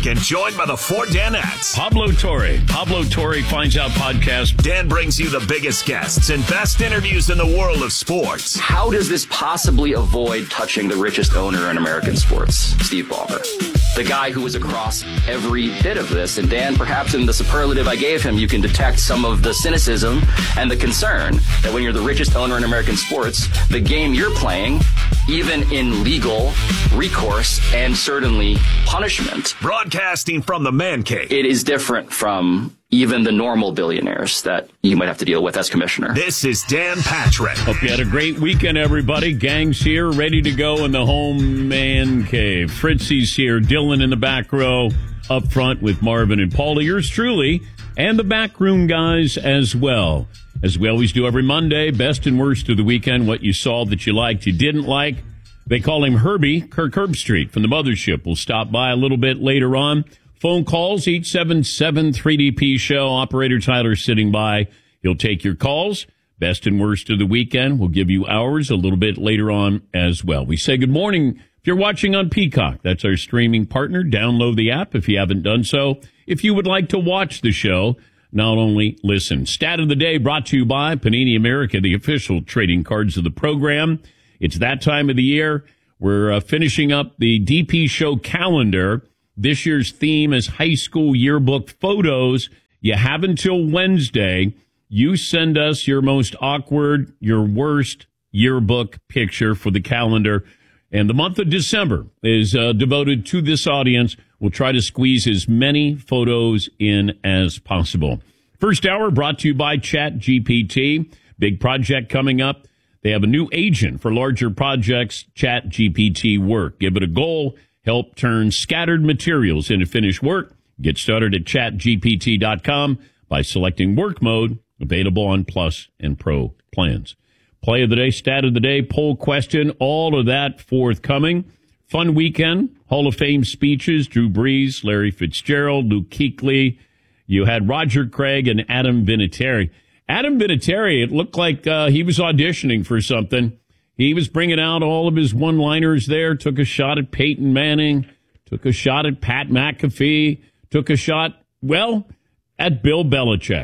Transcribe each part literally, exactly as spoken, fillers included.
back and joined by the four Danettes. Pablo Torre. Pablo Torre Finds Out podcast. Dan brings you the biggest guests and best interviews in the world of sports. How does this possibly avoid touching the richest owner in American sports, Steve Ballmer? The guy who was across every bit of this. And Dan, perhaps in the superlative I gave him, you can detect some of the cynicism and the concern that when you're the richest owner in American sports, the game you're playing, even in legal recourse and certainly punishment. Broadcasting from the man cave. It is different from even the normal billionaires that you might have to deal with as commissioner. This is Dan Patrick. Hope you had a great weekend, everybody. Gang's here, ready to go in the home man cave. Fritzy's here, Dylan in the back row, up front with Marvin and Paula, yours truly, and the backroom guys as well. As we always do every Monday, best and worst of the weekend, what you saw that you liked, you didn't like. They call him Herbie, Kirk Herbstreit from the Mothership. We'll stop by a little bit later on. Phone calls, eight seven seven three D P show. Operator Tyler sitting by. He'll take your calls. Best and worst of the weekend. We'll give you ours a little bit later on as well. We say good morning if you're watching on Peacock. That's our streaming partner. Download the app if you haven't done so. If you would like to watch the show, not only listen. Stat of the day brought to you by Panini America, the official trading cards of the program. It's that time of the year. We're uh, finishing up the D P show calendar. This year's theme is high school yearbook photos. You have until Wednesday. You send us your most awkward, your worst yearbook picture for the calendar. And the month of December is uh, devoted to this audience. We'll try to squeeze as many photos in as possible. First hour brought to you by ChatGPT. Big project coming up. They have a new agent for larger projects, ChatGPT Work. Give it a goal. Help turn scattered materials into finished work. Get started at chat G P T dot com by selecting work mode, available on Plus and Pro plans. Play of the day, stat of the day, poll question, all of that forthcoming. Fun weekend, Hall of Fame speeches, Drew Brees, Larry Fitzgerald, Luke Kuechly. You had Roger Craig and Adam Vinatieri. Adam Vinatieri, it looked like uh, he was auditioning for something. He was bringing out all of his one-liners there, took a shot at Peyton Manning, took a shot at Pat McAfee, took a shot, well, at Bill Belichick.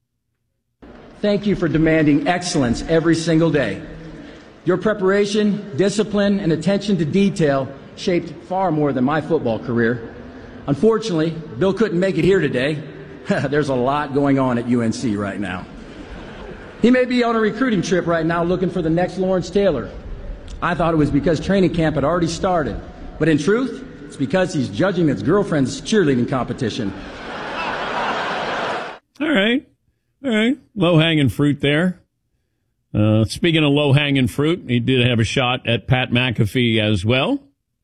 Thank you for demanding excellence every single day. Your preparation, discipline, and attention to detail shaped far more than my football career. Unfortunately, Bill couldn't make it here today. There's a lot going on at U N C right now. He may be on a recruiting trip right now looking for the next Lawrence Taylor. I thought it was because training camp had already started. But in truth, it's because he's judging his girlfriend's cheerleading competition. All right. All right. Low-hanging fruit there. Uh, speaking of low-hanging fruit, he did have a shot at Pat McAfee as well.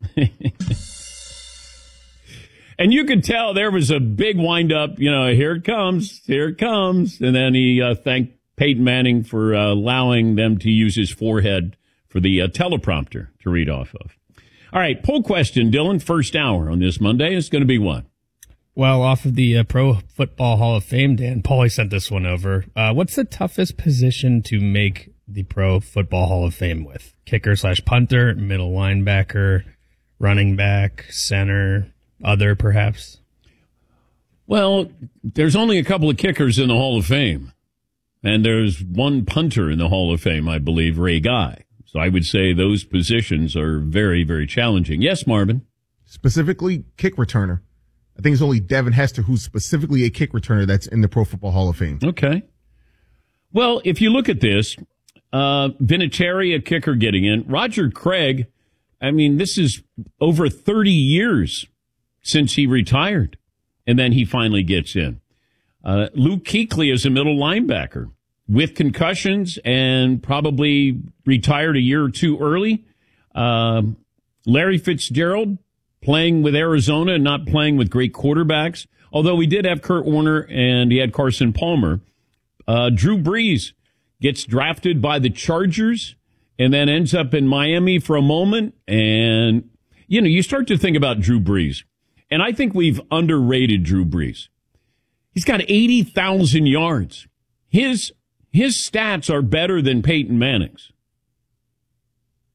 And you could tell there was a big wind-up, you know, here it comes, here it comes. And then he uh, thanked Peyton Manning for uh, allowing them to use his forehead for the uh, teleprompter to read off of. All right, poll question, Dylan. First hour on this Monday is going to be what? Well, off of the uh, Pro Football Hall of Fame, Dan, Paulie sent this one over. Uh, what's the toughest position to make the Pro Football Hall of Fame with? Kicker slash punter, middle linebacker, running back, center, other perhaps? Well, there's only a couple of kickers in the Hall of Fame. And there's one punter in the Hall of Fame, I believe, Ray Guy. So I would say those positions are very, very challenging. Yes, Marvin? Specifically, kick returner. I think it's only Devin Hester who's specifically a kick returner that's in the Pro Football Hall of Fame. Okay. Well, if you look at this, uh, Vinatieri, a kicker getting in. Roger Craig, I mean, this is over thirty years since he retired. And then he finally gets in. Uh, Luke Kuechly is a middle linebacker with concussions and probably retired a year or two early. Um, Larry Fitzgerald playing with Arizona and not playing with great quarterbacks, although we did have Kurt Warner and he had Carson Palmer. Uh, Drew Brees gets drafted by the Chargers and then ends up in Miami for a moment. And, you know, you start to think about Drew Brees. And I think we've underrated Drew Brees. He's got eighty thousand yards. His his stats are better than Peyton Manning's.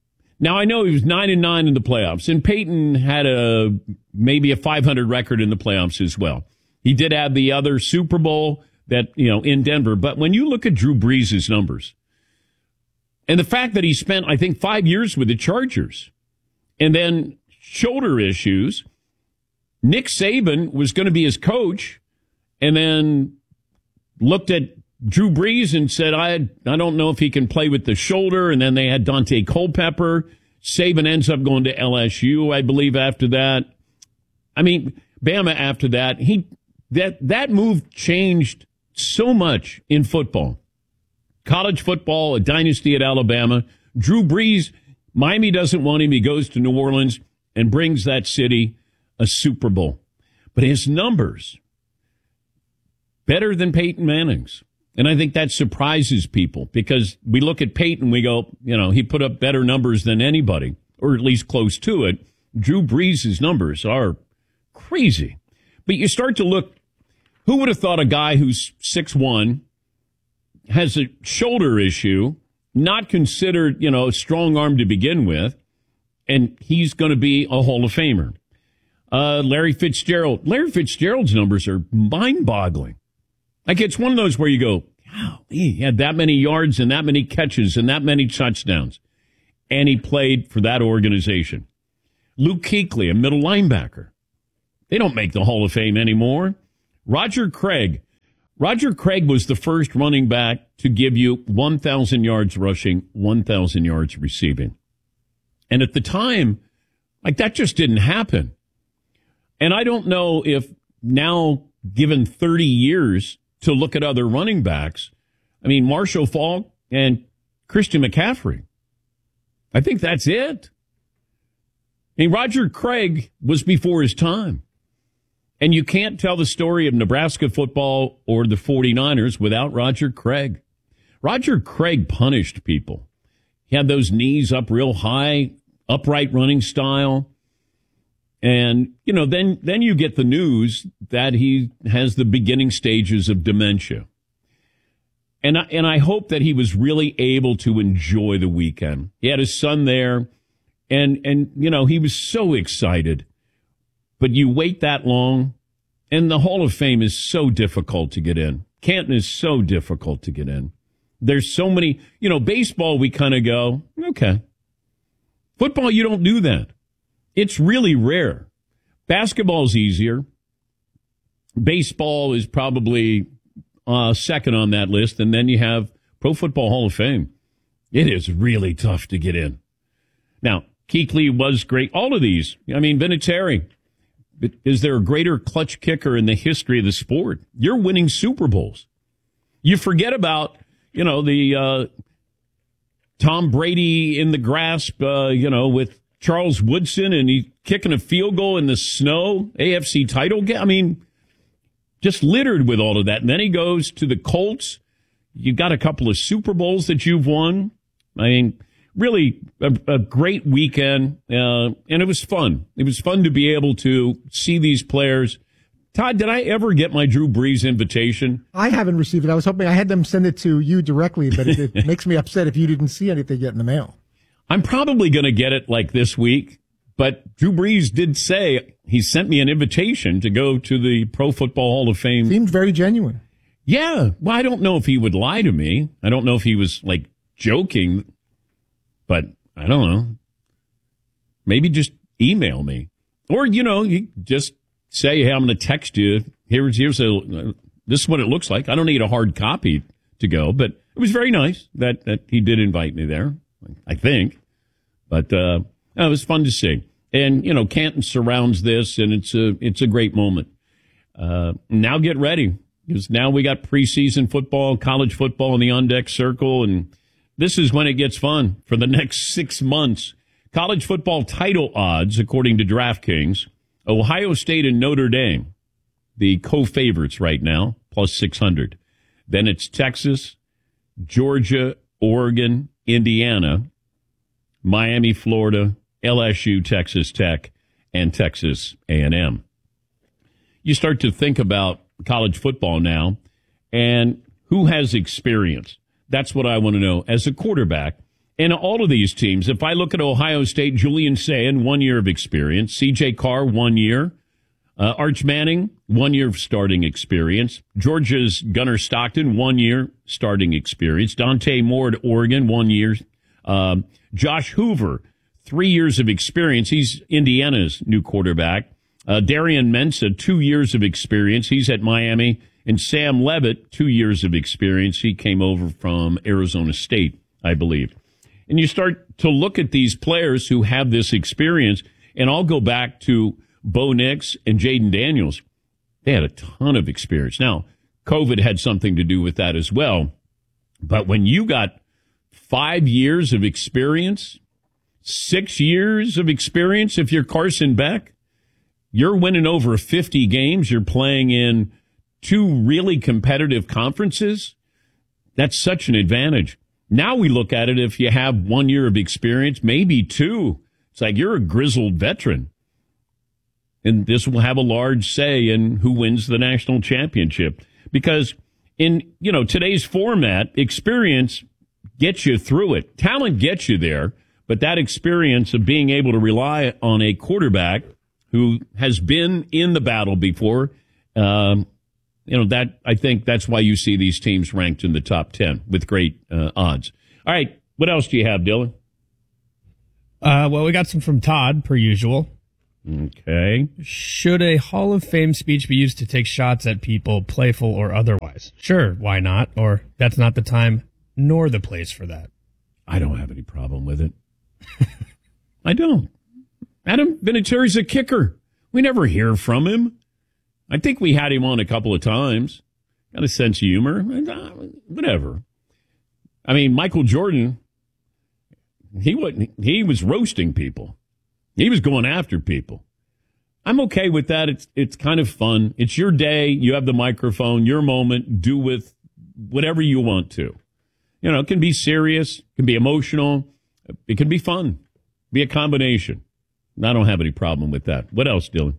Now, I know he was nine and nine in the playoffs, and Peyton had a maybe a five hundred record in the playoffs as well. He did have the other Super Bowl that, you know, in Denver. But when you look at Drew Brees' numbers, and the fact that he spent, I think, five years with the Chargers, and then shoulder issues, Nick Saban was going to be his coach, and then looked at Drew Brees and said, I I don't know if he can play with the shoulder. And then they had Dante Culpepper. Saban ends up going to L S U, I believe, after that. I mean, Bama after that. He that that move changed so much in football. College football, a dynasty at Alabama. Drew Brees, Miami doesn't want him. He goes to New Orleans and brings that city a Super Bowl. But his numbers, better than Peyton Manning's. And I think that surprises people because we look at Peyton, we go, you know, he put up better numbers than anybody, or at least close to it. Drew Brees' numbers are crazy. But you start to look, who would have thought a guy who's six one, has a shoulder issue, not considered, you know, a strong arm to begin with, and he's going to be a Hall of Famer. Uh, Larry Fitzgerald. Larry Fitzgerald's numbers are mind-boggling. Like, it's one of those where you go, wow, he had that many yards and that many catches and that many touchdowns. And he played for that organization. Luke Kuechly, a middle linebacker. They don't make the Hall of Fame anymore. Roger Craig. Roger Craig was the first running back to give you one thousand yards rushing, one thousand yards receiving. And at the time, like, that just didn't happen. And I don't know if now, given thirty years to look at other running backs, I mean, Marshall Faulk and Christian McCaffrey. I think that's it. I mean, Roger Craig was before his time. And you can't tell the story of Nebraska football or the forty-niners without Roger Craig. Roger Craig punished people. He had those knees up real high, upright running style. And, you know, then, then you get the news that he has the beginning stages of dementia. And I, and I hope that he was really able to enjoy the weekend. He had his son there, and, and, you know, he was so excited. But you wait that long, and the Hall of Fame is so difficult to get in. Canton is so difficult to get in. There's so many, you know, baseball, we kind of go, okay. Football, you don't do that. It's really rare. Basketball's easier. Baseball is probably uh, second on that list, and then you have Pro Football Hall of Fame. It is really tough to get in. Now, Kuechly was great. All of these. I mean, Vinatieri. Is there a greater clutch kicker in the history of the sport? You're winning Super Bowls. You forget about, you know, the uh, Tom Brady in the grasp, uh, you know, with Charles Woodson, and he kicking a field goal in the snow, A F C title game. I mean, just littered with all of that. And then he goes to the Colts. You got a couple of Super Bowls that you've won. I mean, really a, a great weekend, uh, and it was fun. It was fun to be able to see these players. Todd, did I ever get my Drew Brees invitation? I haven't received it. I was hoping I had them send it to you directly, but it, it makes me upset if you didn't see anything yet in the mail. I'm probably going to get it like this week, but Drew Brees did say he sent me an invitation to go to the Pro Football Hall of Fame. Seemed very genuine. Yeah. Well, I don't know if he would lie to me. I don't know if he was, like, joking, but I don't know. Maybe just email me. Or, you know, you just say, hey, I'm going to text you. Here's, here's a, uh, this is what it looks like. I don't need a hard copy to go, but it was very nice that, that he did invite me there, I think. But uh, it was fun to see. And, you know, Canton surrounds this, and it's a, it's a great moment. Uh, now get ready, because now we got preseason football, college football in the on-deck circle, and this is when it gets fun for the next six months. College football title odds, according to DraftKings, Ohio State and Notre Dame, the co-favorites right now, plus six hundred. Then it's Texas, Georgia, Oregon, Indiana, Miami, Florida, L S U, Texas Tech, and Texas A and M. You start to think about college football now, and who has experience? That's what I want to know. As a quarterback, And all of these teams, if I look at Ohio State, Julian Sayin, one year of experience. C J Carr, one year. Uh, Arch Manning, one year of starting experience. Georgia's Gunnar Stockton, one year starting experience. Dante Moore at Oregon, one year. Um, Josh Hoover, three years of experience. He's Indiana's new quarterback. Uh, Darian Mensa, two years of experience. He's at Miami. And Sam Levitt, two years of experience. He came over from Arizona State, I believe. And you start to look at these players who have this experience, and I'll go back to Bo Nix and Jaden Daniels. They had a ton of experience. Now, COVID had something to do with that as well. But when you got five years of experience, six years of experience, if you're Carson Beck, you're winning over fifty games. You're playing in two really competitive conferences. That's such an advantage. Now we look at it, if you have one year of experience, maybe two, it's like you're a grizzled veteran. And this will have a large say in who wins the national championship. Because in, you know, today's format, experience gets you through it. Talent gets you there, but that experience of being able to rely on a quarterback who has been in the battle before, um, you know, that I think that's why you see these teams ranked in the top ten with great uh, odds. All right, what else do you have, Dylan? Uh, well, we got some from Todd, per usual. Okay. Should a Hall of Fame speech be used to take shots at people, playful or otherwise? Sure, why not? Or that's not the time nor the place for that. I don't have any problem with it. I don't. Adam Vinatieri's a kicker. We never hear from him. I think we had him on a couple of times. Got a sense of humor. Whatever. I mean, Michael Jordan, he wasn't, he was roasting people. He was going after people. I'm okay with that. It's it's kind of fun. It's your day. You have the microphone, your moment. Do with whatever you want to. You know, it can be serious, it can be emotional, it can be fun, be a combination. I don't have any problem with that. What else, Dylan?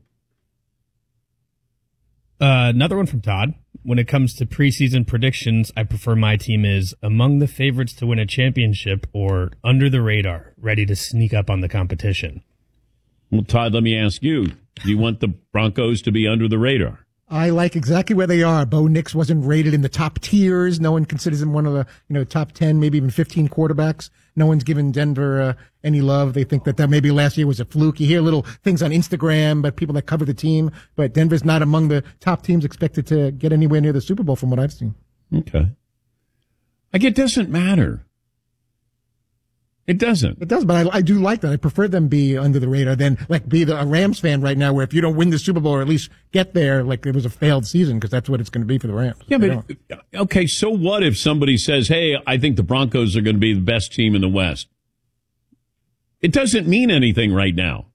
Uh, another one from Todd. When it comes to preseason predictions, I prefer my team is among the favorites to win a championship or under the radar, ready to sneak up on the competition. Well, Todd, let me ask you. Do you want the Broncos to be under the radar? I like exactly where they are. Bo Nix wasn't rated in the top tiers. No one considers him one of the, you know, top ten, maybe even fifteen quarterbacks. No one's given Denver uh, any love. They think that that maybe last year was a fluke. You hear little things on Instagram, but people that cover the team. But Denver's not among the top teams expected to get anywhere near the Super Bowl from what I've seen. Okay. Like, it doesn't matter. It doesn't. It does, but I, I do like that. I prefer them be under the radar than like be the, a Rams fan right now, where if you don't win the Super Bowl or at least get there, like it was a failed season, because that's what it's going to be for the Rams. Yeah, but okay, so what if somebody says, hey, I think the Broncos are going to be the best team in the West? It doesn't mean anything right now.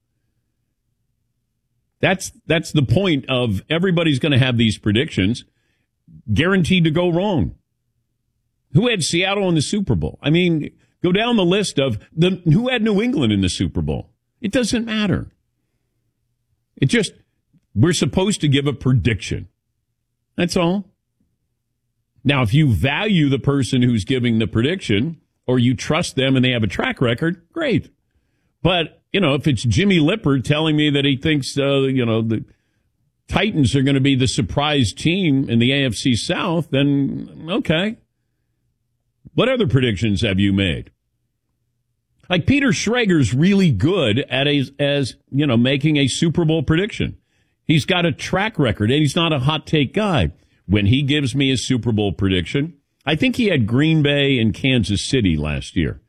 That's that's the point of everybody's going to have these predictions guaranteed to go wrong. Who had Seattle in the Super Bowl? I mean, go down the list of the who had New England in the Super Bowl. It doesn't matter. It just, we're supposed to give a prediction. That's all. Now, if you value the person who's giving the prediction, or you trust them and they have a track record, great. But, you know, if it's Jimmy Lippert telling me that he thinks, uh, you know, the Titans are going to be the surprise team in the A F C South, then okay. What other predictions have you made? Like, Peter Schrager's really good at a, as, you know, making a Super Bowl prediction. He's got a track record, and he's not a hot take guy. When he gives me a Super Bowl prediction, I think he had Green Bay and Kansas City last year.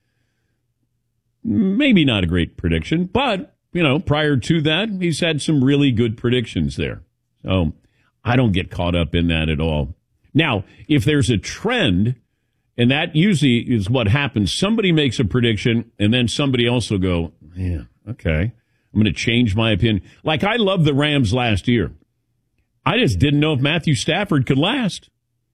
Maybe not a great prediction, but, you know, prior to that, he's had some really good predictions there. So I don't get caught up in that at all. Now, if there's a trend, and that usually is what happens. Somebody makes a prediction, and then somebody else will go, yeah, okay, I'm going to change my opinion. Like, I loved the Rams last year. I just didn't know if Matthew Stafford could last.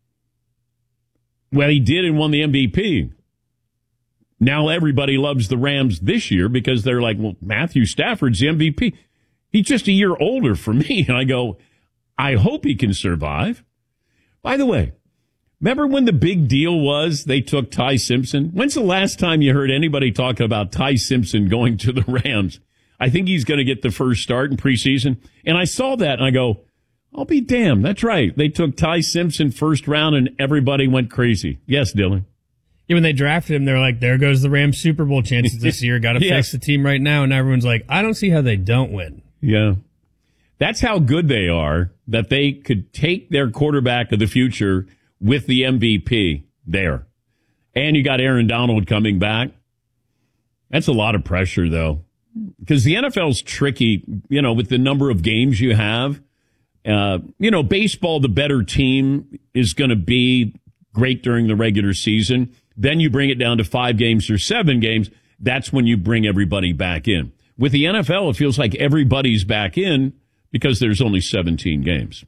Well, he did and won the M V P. Now everybody loves the Rams this year because they're like, well, Matthew Stafford's the M V P. He's just a year older for me. And I go, I hope he can survive. By the way, Remember when the big deal was they took Ty Simpson? When's the last time you heard anybody talking about Ty Simpson going to the Rams? I think he's going to get the first start in preseason. And I saw that and I go, I'll be damned. That's right. They took Ty Simpson first round and everybody went crazy. Yes, Dylan. Yeah, when they drafted him, they're like, there goes the Rams Super Bowl chances this year. Got to yeah. fix the team right now. And everyone's like, I don't see how they don't win. Yeah. That's how good they are, that they could take their quarterback of the future with the M V P there. And you got Aaron Donald coming back. That's a lot of pressure, though, because the N F L's tricky, you know, with the number of games you have. Uh, you know, baseball, the better team is going to be great during the regular season. Then you bring it down to five games or seven games. That's when you bring everybody back in. With the N F L, it feels like everybody's back in because there's only seventeen games.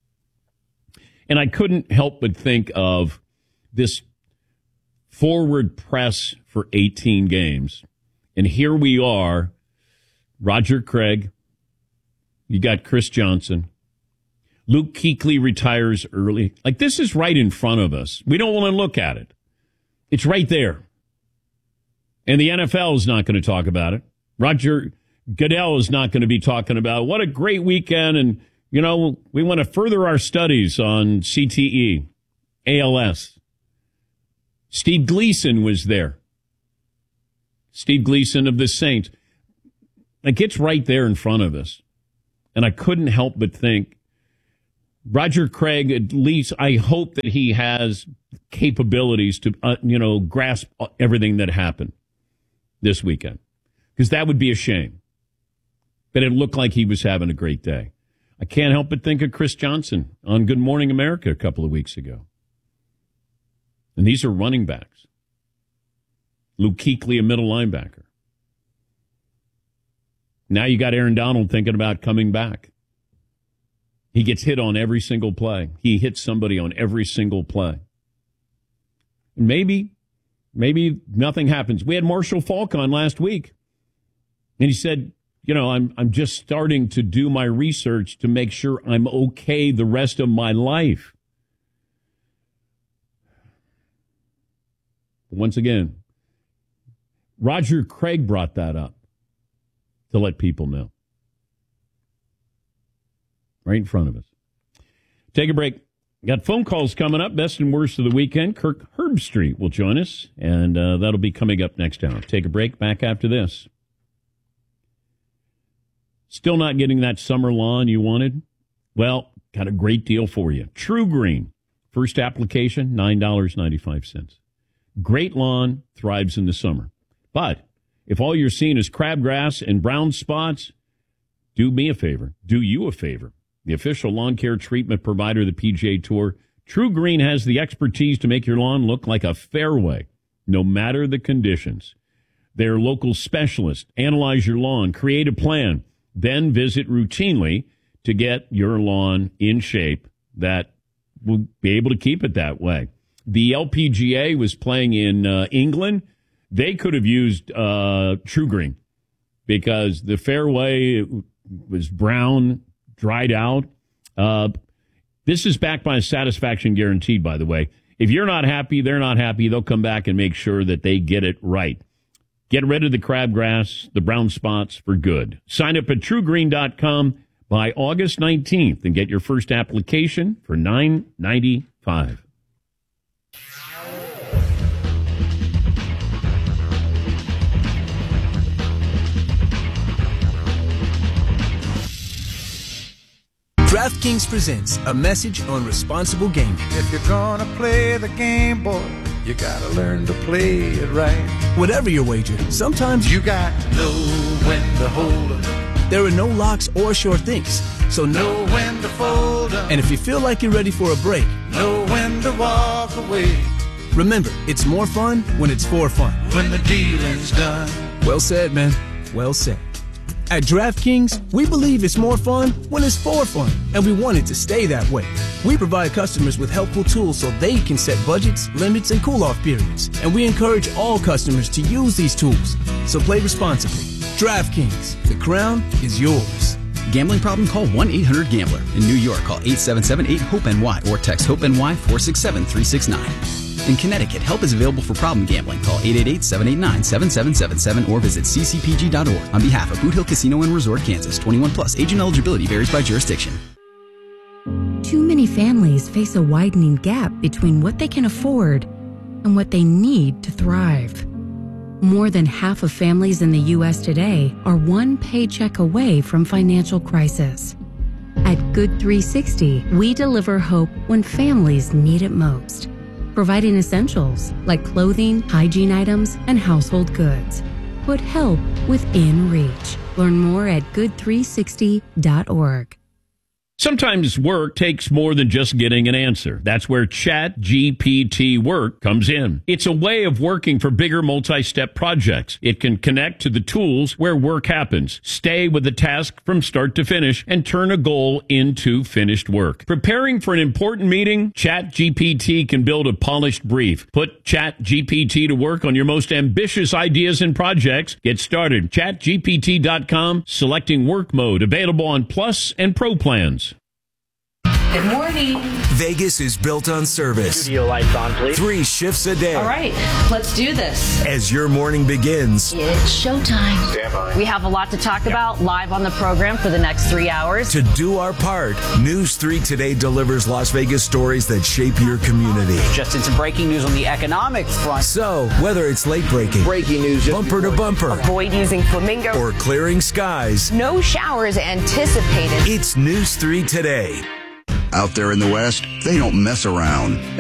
And I couldn't help but think of this forward press for eighteen games. And here we are, Roger Craig, you got Chris Johnson, Luke Kuechly retires early. Like, this is right in front of us. We don't want to look at it. It's right there. And the N F L is not going to talk about it. Roger Goodell is not going to be talking about what a great weekend, and you know, we want to further our studies on C T E, A L S. Steve Gleason was there. Steve Gleason of the Saints. Like, it's right there in front of us. And I couldn't help but think, Roger Craig, at least I hope that he has capabilities to, uh, you know, grasp everything that happened this weekend. Because that would be a shame. But it looked like he was having a great day. I can't help but think of Chris Johnson on Good Morning America a couple of weeks ago. And these are running backs. Luke Kuechly, a middle linebacker. Now you got Aaron Donald thinking about coming back. He gets hit on every single play. He hits somebody on every single play. Maybe, maybe nothing happens. We had Marshall Faulk on last week. And he said, you know, I'm I'm just starting to do my research to make sure I'm okay the rest of my life. Once again, Roger Craig brought that up to let people know. Right in front of us. Take a break. Got phone calls coming up. Best and worst of the weekend. Kirk Herbstreit will join us, and uh, that'll be coming up next hour. Take a break. Back after this. Still not getting that summer lawn you wanted? Well, got a great deal for you. True Green. First application, nine dollars and ninety-five cents. Great lawn, thrives in the summer. But if all you're seeing is crabgrass and brown spots, do me a favor. Do you a favor. The official lawn care treatment provider of the P G A Tour, True Green has the expertise to make your lawn look like a fairway, no matter the conditions. Their local specialists analyze your lawn, create a plan, then visit routinely to get your lawn in shape that will be able to keep it that way. The L P G A was playing in uh, England. They could have used uh, True Green because the fairway was brown, dried out. Uh, this is backed by a satisfaction guaranteed, by the way. If you're not happy, they're not happy. They'll come back and make sure that they get it right. Get rid of the crabgrass, the brown spots for good. Sign up at true green dot com by August nineteenth and get your first application for nine dollars and ninety-five cents. DraftKings presents a message on responsible gaming. If you're gonna play the game, boy, you gotta learn to play it right. Whatever your wager, sometimes you got to know when to hold 'em. There are no locks or sure things, so know when to fold 'em. And if you feel like you're ready for a break, know when to walk away. Remember, it's more fun when it's for fun. When the dealing's done. Well said, man. Well said. At DraftKings, we believe it's more fun when it's for fun, and we want it to stay that way. We provide customers with helpful tools so they can set budgets, limits, and cool-off periods, and we encourage all customers to use these tools. So play responsibly. DraftKings, the crown is yours. Gambling problem? Call one eight hundred gambler. In New York, call eight seven seven eight hope N Y or text HOPE-NY four six seven three six nine. In Connecticut, help is available for problem gambling. Call eight eight eight, seven eight nine, seven seven seven seven or visit c c p g dot org. On behalf of Boot Hill Casino and Resort, Kansas, twenty-one plus. Age and eligibility varies by jurisdiction. Too many families face a widening gap between what they can afford and what they need to thrive. More than half of families in the U S today are one paycheck away from financial crisis. At Good three sixty, we deliver hope when families need it most, providing essentials like clothing, hygiene items, and household goods. Put help within reach. Learn more at good three sixty dot org. Sometimes work takes more than just getting an answer. That's where Chat G P T Work comes in. It's a way of working for bigger multi-step projects. It can connect to the tools where work happens, stay with the task from start to finish, and turn a goal into finished work. Preparing for an important meeting? Chat G P T can build a polished brief. Put Chat G P T to work on your most ambitious ideas and projects. Get started. chat G P T dot com, selecting work mode, available on Plus and Pro plans. Good morning. Vegas is built on service. Studio lights on, please. Three shifts a day. All right, let's do this. As your morning begins, It's showtime. Stand by. We have a lot to talk about live on the program for the next three hours. To do our part, News three Today delivers Las Vegas stories that shape your community. Just in some breaking news on the economics front. So, whether it's late breaking, breaking news, bumper to bumper, avoid using flamingo, or clearing skies, no showers anticipated. It's News three Today. Out there in the West, they don't mess around.